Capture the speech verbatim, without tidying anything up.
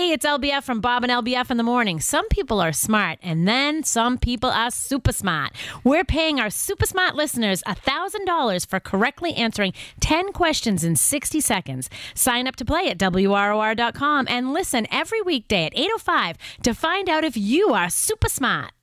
Hey, it's L B F from Bob and L B F in the morning. Some people are smart, and then some people are super smart. We're paying our super smart listeners one thousand dollars for correctly answering ten questions in sixty seconds. Sign up to play at W R O R dot com and listen every weekday at eight oh five to find out if you are super smart.